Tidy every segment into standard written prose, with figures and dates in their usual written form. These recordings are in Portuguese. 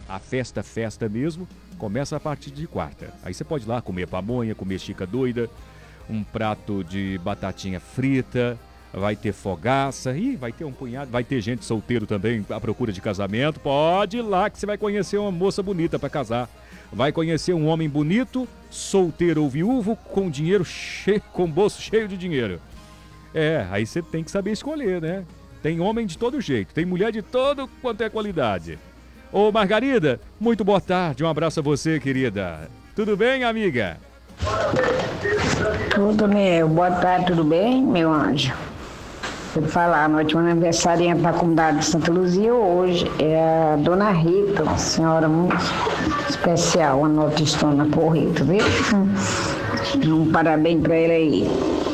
A festa mesmo, começa a partir de quarta. Aí você pode ir lá comer pamonha, comer chica doida, um prato de batatinha frita, vai ter fogaça, e vai ter um punhado, vai ter gente solteiro também à procura de casamento. Pode ir lá que você vai conhecer uma moça bonita para casar. Vai conhecer um homem bonito, solteiro ou viúvo, com dinheiro cheio, com bolso cheio de dinheiro. Aí você tem que saber escolher, né? Tem homem de todo jeito, tem mulher de todo quanto é qualidade. Ô Margarida, muito boa tarde, um abraço a você, querida. Tudo bem, amiga? Tudo, meu. Boa tarde, tudo bem, meu anjo? Vou falar, no último aniversário da comunidade de Santa Luzia, hoje é a dona Rita, uma senhora muito especial, uma notistona por Rita, viu? Um parabéns pra ela aí.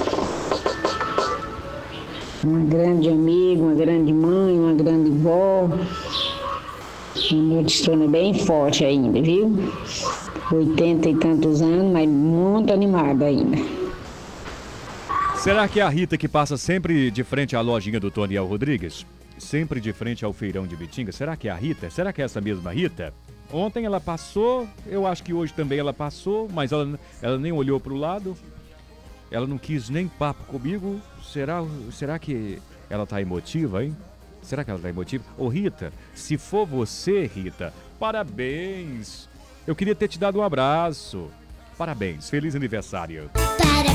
Uma grande amiga, uma grande mãe, uma grande vó. Uma notistona bem forte ainda, viu? 80 e tantos anos, mas muito animada ainda. Será que é a Rita que passa sempre de frente à lojinha do Toniel Rodrigues? Sempre de frente ao feirão de Bitinga? Será que é a Rita? Será que é essa mesma Rita? Ontem ela passou, eu acho que hoje também ela passou, mas ela nem olhou para o lado. Ela não quis nem papo comigo. Será que ela tá emotiva, hein? Será que ela tá emotiva? Ô Rita, se for você, Rita, parabéns! Eu queria ter te dado um abraço. Parabéns, feliz aniversário.